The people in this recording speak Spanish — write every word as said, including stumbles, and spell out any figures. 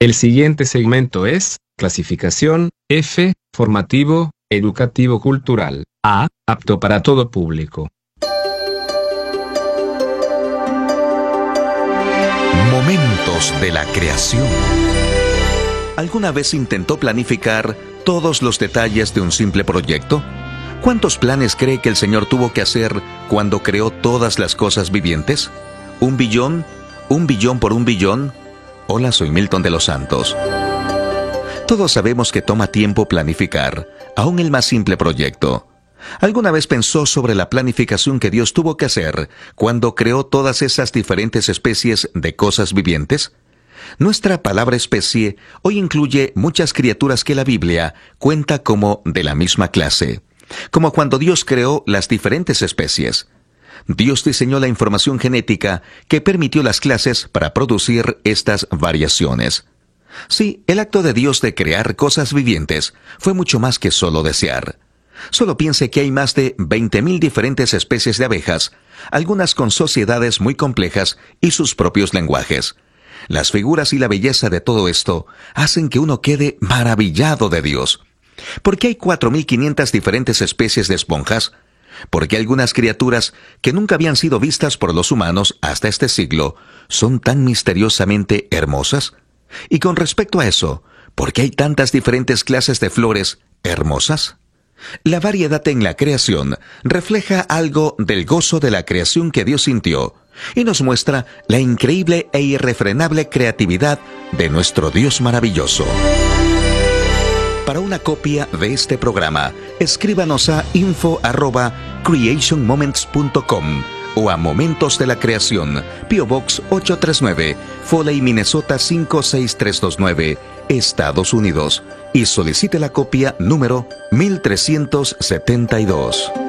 El siguiente segmento es clasificación F, formativo, educativo cultural. A, apto para todo público. Momentos de la creación. ¿Alguna vez intentó planificar todos los detalles de un simple proyecto? ¿Cuántos planes cree que el Señor tuvo que hacer cuando creó todas las cosas vivientes? ¿Un billón? ¿Un billón por un billón? Hola, soy Milton de los Santos. Todos sabemos que toma tiempo planificar, aún el más simple proyecto. ¿Alguna vez pensó sobre la planificación que Dios tuvo que hacer cuando creó todas esas diferentes especies de cosas vivientes? Nuestra palabra especie hoy incluye muchas criaturas que la Biblia cuenta como de la misma clase, como cuando Dios creó las diferentes especies. Dios diseñó la información genética que permitió las clases para producir estas variaciones. Sí, el acto de Dios de crear cosas vivientes fue mucho más que solo desear. Solo piense que hay más de veinte mil diferentes especies de abejas, algunas con sociedades muy complejas y sus propios lenguajes. Las figuras y la belleza de todo esto hacen que uno quede maravillado de Dios. ¿Por qué hay cuatro mil quinientas diferentes especies de esponjas? ¿Por qué algunas criaturas que nunca habían sido vistas por los humanos hasta este siglo son tan misteriosamente hermosas? Y con respecto a eso, ¿por qué hay tantas diferentes clases de flores hermosas? La variedad en la creación refleja algo del gozo de la creación que Dios sintió y nos muestra la increíble e irrefrenable creatividad de nuestro Dios maravilloso. Para una copia de este programa, escríbanos a info arroba creation moments punto com o a Momentos de la Creación, P O Box ocho tres nueve, Foley, Minnesota cinco seis tres dos nueve, Estados Unidos, y solicite la copia número mil trescientos setenta y dos.